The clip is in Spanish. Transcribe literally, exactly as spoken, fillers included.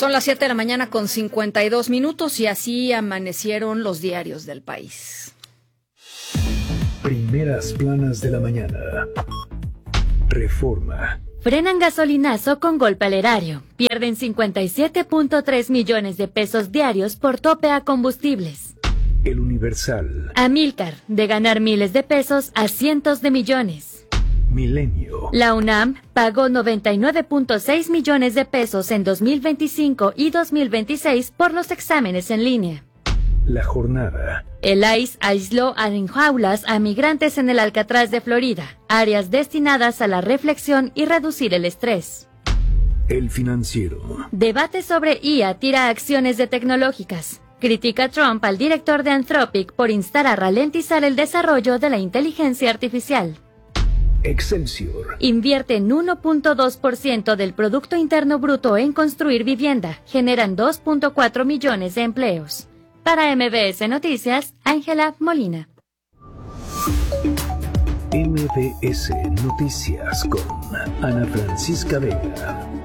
Son las siete de la mañana con cincuenta y dos minutos y así amanecieron los diarios del país. Primeras planas de la mañana. Reforma. Frenan gasolinazo con golpe al erario. Pierden cincuenta y siete punto tres millones de pesos diarios por tope a combustibles. El Universal. Amílcar, de ganar miles de pesos a cientos de millones. Milenio. La UNAM pagó noventa y nueve punto seis millones de pesos en dos mil veinticinco y dos mil veintiséis por los exámenes en línea. La Jornada. El I C E aisló en jaulas a migrantes en el Alcatraz de Florida, áreas destinadas a la reflexión y reducir el estrés. El Financiero. Debate sobre I A tira acciones de tecnológicas. Critica Trump al director de Anthropic por instar a ralentizar el desarrollo de la inteligencia artificial. Excelsior. Invierten uno punto dos por ciento del Producto Interno Bruto en construir vivienda. Generan dos punto cuatro millones de empleos. Para M B S Noticias, Ángela Molina. M B S Noticias con Ana Francisca Vega.